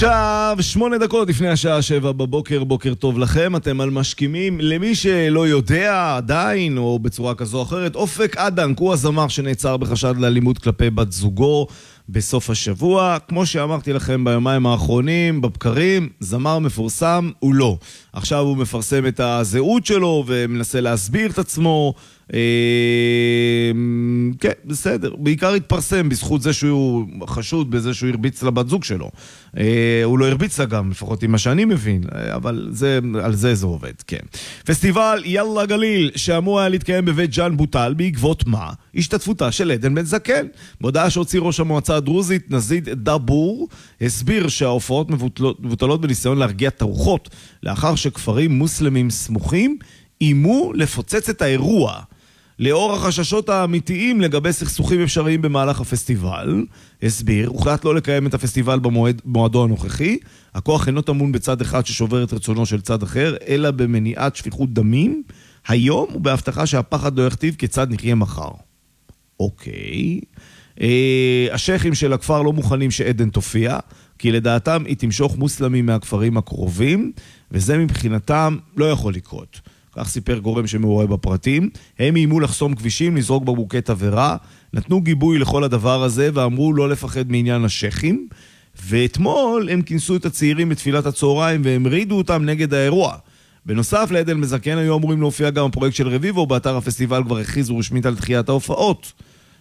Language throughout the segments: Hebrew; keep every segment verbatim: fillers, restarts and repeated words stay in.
עכשיו, שמונה דקות לפני השעה שבע בבוקר, בוקר טוב לכם, אתם על משכימים. למי שלא יודע עדיין, או בצורה כזו או אחרת, אופק אדנק הוא הזמר שנעצר בחשד לאלימות כלפי בת זוגו בסוף השבוע. כמו שאמרתי לכם ביומיים האחרונים, בבקרים, זמר מפורסם הוא לא. עכשיו הוא מפרסם את הזהות שלו ומנסה להסביר את עצמו. כן, בסדר. בעיקר התפרסם בזכות זה שהוא חשוד בזה שהוא הרביץ לבת זוג שלו. הוא לא הרביץ לה גם, לפחות עם מה שאני מבין, אבל זה, על זה זה עובד, כן. פסטיבל יאללה גליל, שאמור היה להתקיים בבית ג'אן בוטל, בעקבות מה? השתתפותה של עדן בן זקן. בהודעה שהוציא ראש המועצה הדרוזית, נזיד דבור, הסביר שההופעות מבוטלות, מבוטלות בניסיון להרגיע את הרוחות, לאחר שכפרים מוסלמים סמוכים אימו לפוצץ את האירוע. לאור החששות האמיתיים לגבי סכסוכים אפשריים במהלך הפסטיבל, הסביר, הוחלט לא לקיים את הפסטיבל במועדו הנוכחי. הכוח אינו טמון בצד אחד ששובר את רצונו של צד אחר, אלא במניעת שפיכות דמים היום, ובהבטחה שהפחד לא יכתיב כיצד נחיה מחר. אוקיי. אה, השייכים של הכפר לא מוכנים שעדן תופיע, כי לדעתם היא תמשוך מוסלמים מהכפרים הקרובים, וזה מבחינתם לא יכול לקרות. כך סיפר גורם שמעורה בפרטים. הם איימו לחסום כבישים, לזרוק בקבוקי תבערה, נתנו גיבוי לכל הדבר הזה ואמרו לא לפחד מעניין השייכים, ואתמול הם כינסו את הצעירים בתפילת הצהריים והמרידו אותם נגד האירוע. בנוסף לעדן מזקן היו אמורים להופיע גם הפרויקט של רביבו, באתר הפסטיבל כבר הכריזו רשמית על דחיית ההופעות.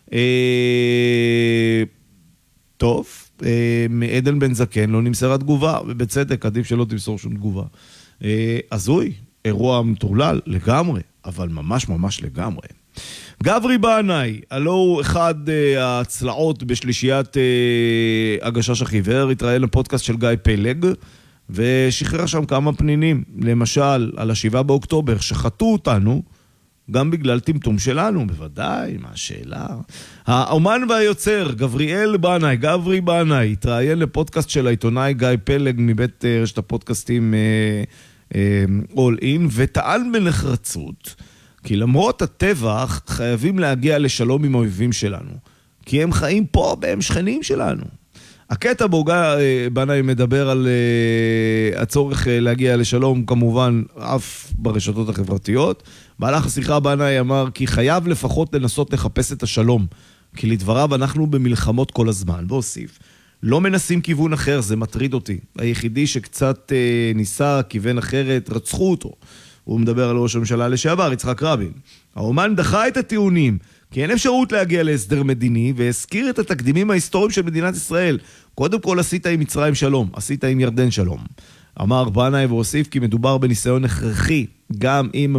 אה... טוב, אה... מעדן בן זקן לא נמסרה תגובה, ובצדק עדיף שלא תמסור שום תגובה. אה... הזוי. אירוע מטורלל לגמרי, אבל ממש ממש לגמרי. גברי בנאי, הלא הוא אחד uh, הצלעות בשלישיית uh, הגשש החיוור, התראיין לפודקאסט של גיא פלג, ושחרר שם כמה פנינים, למשל על השבעה באוקטובר, שחטו אותנו, גם בגלל טמטום שלנו, בוודאי, מה השאלה? האומן והיוצר, גבריאל בנאי, גברי בנאי, התראיין לפודקאסט של העיתונאי גיא פלג, מבית uh, רשת הפודקאסטים uh, all in, וטען בנחרצות כי למרות הטבח חייבים להגיע לשלום עם האויבים שלנו, כי הם חיים פה והם שכנים שלנו. הקטע בו בנאי מדבר על הצורך להגיע לשלום, כמובן אף ברשתות החברתיות. בהלך השיחה בנאי אמר כי חייב לפחות לנסות לחפש את השלום, כי לדבריו אנחנו במלחמות כל הזמן, והוסיף לא מנסים כיוון אחר, זה מטריד אותי. היחידי שקצת אה, ניסה כיוון אחרת, רצחו אותו. הוא מדבר על ראש הממשלה לשעבר, יצחק רבין. האומן דחה את הטיעונים, כי אין אפשרות להגיע להסדר מדיני, והזכיר את התקדימים ההיסטוריים של מדינת ישראל. קודם כל עשית עם מצרים שלום, עשית עם ירדן שלום. אמר בנאי והוסיף כי מדובר בניסיון הכרחי, גם אם